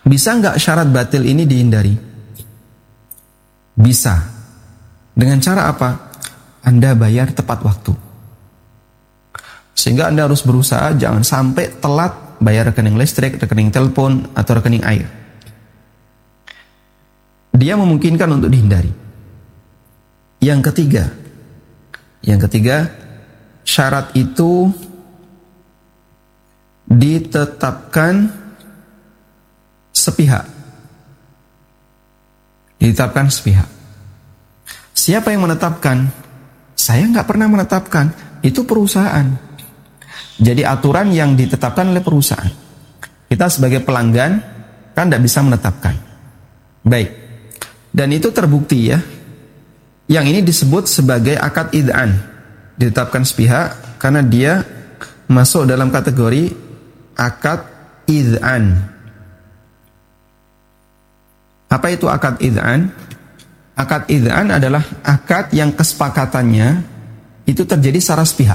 Bisa nggak syarat batil ini dihindari? Bisa. Dengan cara apa? Anda bayar tepat waktu. Sehingga Anda harus berusaha jangan sampai telat bayar rekening listrik, rekening telepon, atau rekening air. Dia memungkinkan untuk dihindari. Yang ketiga, syarat itu ditetapkan sepihak. Siapa yang menetapkan? Saya nggak pernah menetapkan. Itu perusahaan. Jadi aturan yang ditetapkan oleh perusahaan. Kita sebagai pelanggan kan tidak bisa menetapkan. Baik. Dan itu terbukti ya. Yang ini disebut sebagai akad id'an. Ditetapkan sepihak karena dia masuk dalam kategori akad id'an. Apa itu akad id'an? Akad id'an adalah akad yang kesepakatannya itu terjadi secara sepihak.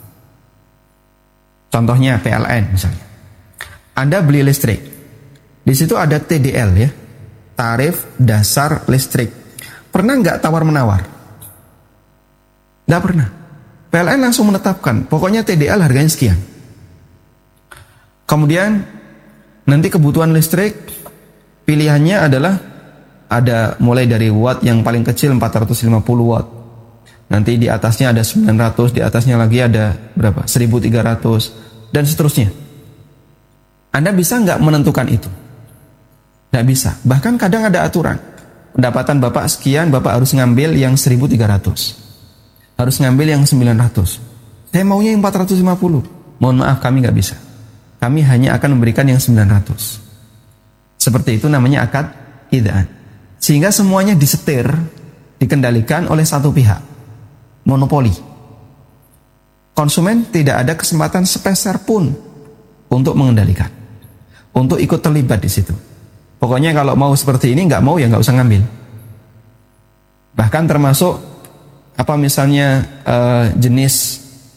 Contohnya PLN misalnya. Anda beli listrik. Di situ ada TDL ya. Tarif dasar listrik. Pernah nggak tawar-menawar? Nggak pernah. PLN langsung menetapkan, pokoknya TDL harganya sekian. Kemudian nanti kebutuhan listrik pilihannya adalah ada mulai dari watt yang paling kecil 450 watt. Nanti di atasnya ada 900, di atasnya lagi ada berapa? 1300 dan seterusnya. Anda bisa nggak menentukan itu? Nggak bisa. Bahkan kadang ada aturan. Pendapatan Bapak sekian, Bapak harus ngambil yang 1300. Harus ngambil yang 900. Saya maunya yang 450. Mohon maaf, kami nggak bisa. Kami hanya akan memberikan yang 900. Seperti itu namanya akad id'an. Sehingga semuanya disetir, dikendalikan oleh satu pihak. Monopoli. Konsumen tidak ada kesempatan sepeser pun untuk mengendalikan, untuk ikut terlibat di situ. Pokoknya kalau mau seperti ini, nggak mau ya nggak usah ngambil. Bahkan termasuk apa misalnya jenis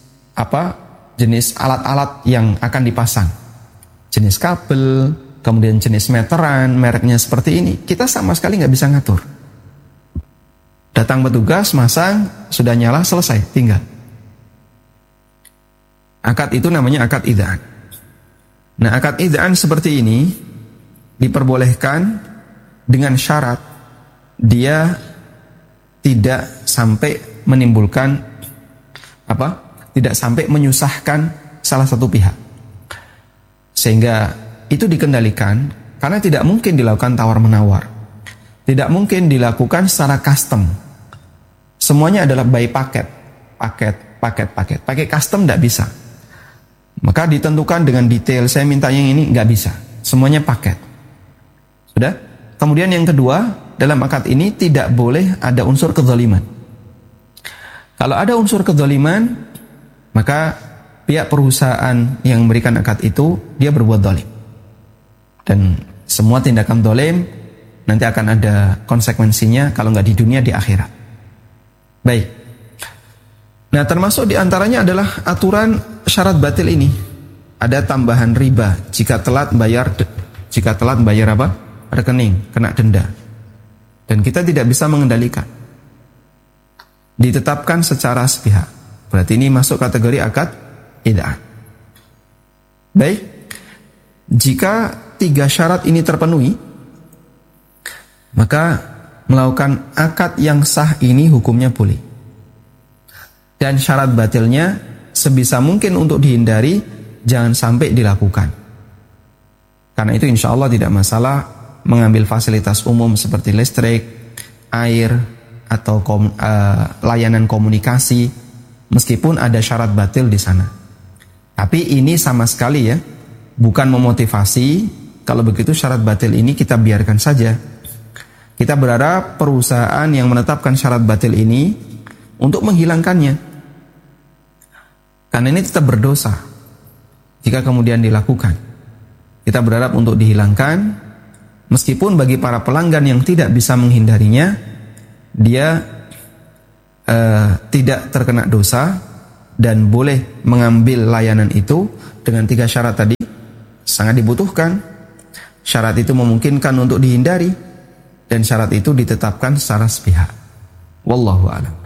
alat-alat yang akan dipasang, jenis kabel, kemudian jenis meteran, mereknya seperti ini, kita sama sekali nggak bisa ngatur. Datang petugas, masang, sudah nyala, selesai, tinggal. Akad itu namanya akad id'an. Nah, akad id'an seperti ini diperbolehkan dengan syarat dia tidak sampai menimbulkan tidak sampai menyusahkan salah satu pihak. Sehingga itu dikendalikan karena tidak mungkin dilakukan tawar-menawar. Tidak mungkin dilakukan secara custom. Semuanya adalah by paket. Pakai custom tidak bisa. Maka ditentukan dengan detail, saya minta yang ini, nggak bisa. Semuanya paket. Sudah? Kemudian yang kedua, dalam akad ini tidak boleh ada unsur kezaliman. Kalau ada unsur kezaliman, maka pihak perusahaan yang memberikan akad itu, dia berbuat zalim. Dan semua tindakan zalim nanti akan ada konsekuensinya, kalau nggak di dunia, di akhirat. Baik. Nah, termasuk diantaranya adalah aturan syarat batil ini. Ada tambahan riba jika telat bayar rekening, kena denda. Dan kita tidak bisa mengendalikan. Ditetapkan secara sepihak. Berarti ini masuk kategori akad id'an. Baik. Jika 3 syarat ini terpenuhi, maka melakukan akad yang sah ini hukumnya boleh. Dan syarat batilnya sebisa mungkin untuk dihindari, jangan sampai dilakukan. Karena itu insya Allah tidak masalah mengambil fasilitas umum seperti listrik, air, atau layanan komunikasi, meskipun ada syarat batil di sana. Tapi ini sama sekali ya, bukan memotivasi. Kalau begitu syarat batil ini kita biarkan saja. Kita berharap perusahaan yang menetapkan syarat batil ini untuk menghilangkannya. Karena ini tetap berdosa jika kemudian dilakukan. Kita berharap untuk dihilangkan, meskipun bagi para pelanggan yang tidak bisa menghindarinya, dia tidak terkena dosa dan boleh mengambil layanan itu dengan 3 syarat tadi. Sangat dibutuhkan. syarat itu memungkinkan untuk dihindari, dan syarat itu ditetapkan secara sepihak. Wallahu a'lam.